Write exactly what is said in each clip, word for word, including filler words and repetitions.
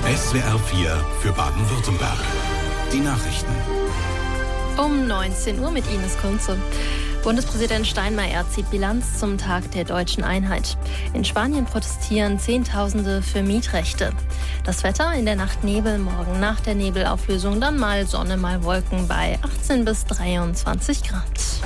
S W R vier für Baden-Württemberg. Die Nachrichten. Um neunzehn Uhr mit Ines Kunze. Bundespräsident Steinmeier zieht Bilanz zum Tag der deutschen Einheit. In Spanien protestieren Zehntausende für Mietrechte. Das Wetter: in der Nacht Nebel, morgen nach der Nebelauflösung dann mal Sonne, mal Wolken bei achtzehn bis dreiundzwanzig Grad.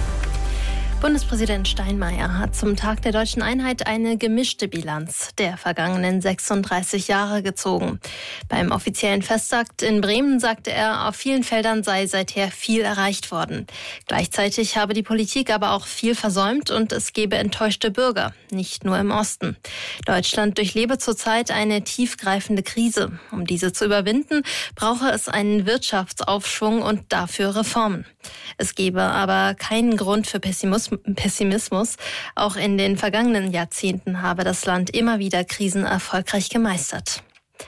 Bundespräsident Steinmeier hat zum Tag der deutschen Einheit eine gemischte Bilanz der vergangenen sechsunddreißig Jahre gezogen. Beim offiziellen Festakt in Bremen sagte er, auf vielen Feldern sei seither viel erreicht worden. Gleichzeitig habe die Politik aber auch viel versäumt und es gebe enttäuschte Bürger, nicht nur im Osten. Deutschland durchlebe zurzeit eine tiefgreifende Krise. Um diese zu überwinden, brauche es einen Wirtschaftsaufschwung und dafür Reformen. Es gebe aber keinen Grund für Pessimismus. Pessimismus. Auch in den vergangenen Jahrzehnten habe das Land immer wieder Krisen erfolgreich gemeistert.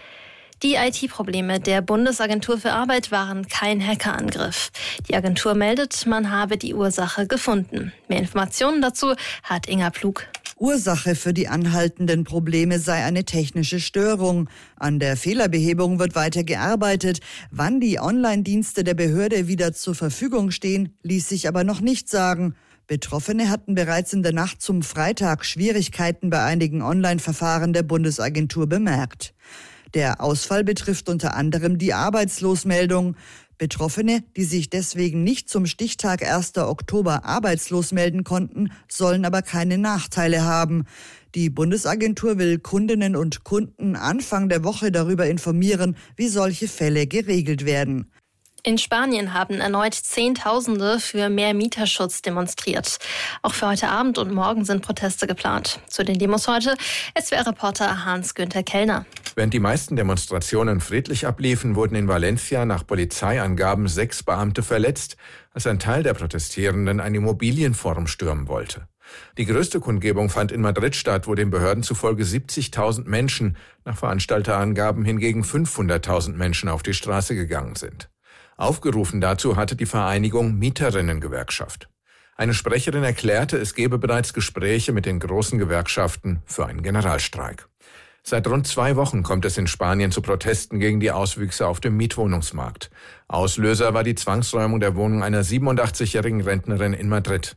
Die I T-Probleme der Bundesagentur für Arbeit waren kein Hackerangriff. Die Agentur meldet, man habe die Ursache gefunden. Mehr Informationen dazu hat Inga Plug. Ursache für die anhaltenden Probleme sei eine technische Störung. An der Fehlerbehebung wird weiter gearbeitet. Wann die Online-Dienste der Behörde wieder zur Verfügung stehen, ließ sich aber noch nicht sagen. Betroffene hatten bereits in der Nacht zum Freitag Schwierigkeiten bei einigen Online-Verfahren der Bundesagentur bemerkt. Der Ausfall betrifft unter anderem die Arbeitslosmeldung. Betroffene, die sich deswegen nicht zum Stichtag ersten Oktober arbeitslos melden konnten, sollen aber keine Nachteile haben. Die Bundesagentur will Kundinnen und Kunden Anfang der Woche darüber informieren, wie solche Fälle geregelt werden. In Spanien haben erneut Zehntausende für mehr Mieterschutz demonstriert. Auch für heute Abend und morgen sind Proteste geplant. Zu den Demos heute S W R-Reporter Hans-Günther Kellner. Während die meisten Demonstrationen friedlich abliefen, wurden in Valencia nach Polizeiangaben sechs Beamte verletzt, als ein Teil der Protestierenden ein Immobilienforum stürmen wollte. Die größte Kundgebung fand in Madrid statt, wo den Behörden zufolge siebzigtausend Menschen, nach Veranstalterangaben hingegen fünfhunderttausend Menschen auf die Straße gegangen sind. Aufgerufen dazu hatte die Vereinigung Mieterinnen-Gewerkschaft. Eine Sprecherin erklärte, es gebe bereits Gespräche mit den großen Gewerkschaften für einen Generalstreik. Seit rund zwei Wochen kommt es in Spanien zu Protesten gegen die Auswüchse auf dem Mietwohnungsmarkt. Auslöser war die Zwangsräumung der Wohnung einer siebenundachtzigjährigen Rentnerin in Madrid.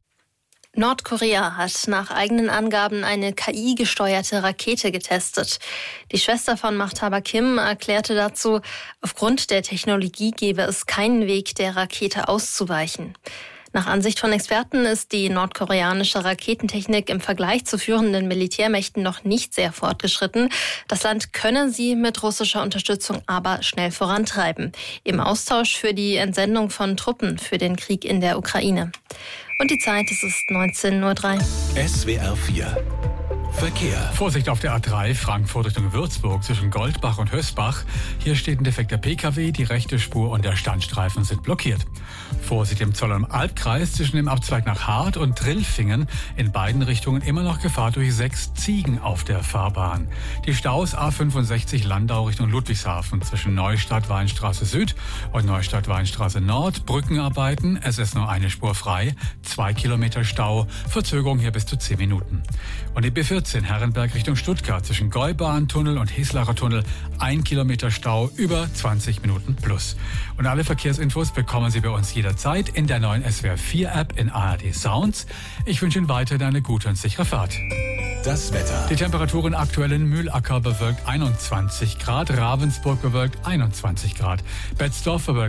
Nordkorea hat nach eigenen Angaben eine K I-gesteuerte Rakete getestet. Die Schwester von Machthaber Kim erklärte dazu, aufgrund der Technologie gebe es keinen Weg, der Rakete auszuweichen. Nach Ansicht von Experten ist die nordkoreanische Raketentechnik im Vergleich zu führenden Militärmächten noch nicht sehr fortgeschritten. Das Land könne sie mit russischer Unterstützung aber schnell vorantreiben. Im Austausch für die Entsendung von Truppen für den Krieg in der Ukraine. Und die Zeit, es ist neunzehn Uhr drei. S W R vier Verkehr. Vorsicht auf der A drei, Frankfurt Richtung Würzburg zwischen Goldbach und Hösbach. Hier steht ein defekter P K W, die rechte Spur und der Standstreifen sind blockiert. Vorsicht im Zollern im Albkreis zwischen dem Abzweig nach Hart und Drillfingen. In beiden Richtungen immer noch Gefahr durch sechs Ziegen auf der Fahrbahn. Die Staus A fünfundsechzig Landau Richtung Ludwigshafen zwischen Neustadt-Weinstraße Süd und Neustadt-Weinstraße Nord. Brückenarbeiten, es ist nur eine Spur frei. Zwei Kilometer Stau, Verzögerung hier bis zu zehn Minuten. Und die B vierzehn Herrenberg Richtung Stuttgart zwischen Gäubahntunnel und Heslacher Tunnel. Ein Kilometer Stau, über zwanzig Minuten plus. Und alle Verkehrsinfos bekommen Sie bei uns jederzeit in der neuen S W R vier App in A R D Sounds. Ich wünsche Ihnen weiterhin eine gute und sichere Fahrt. Das Wetter. Die Temperaturen aktuell in Mühlacker bewölkt einundzwanzig Grad, Ravensburg bewölkt einundzwanzig Grad, Betzdorf bewölkt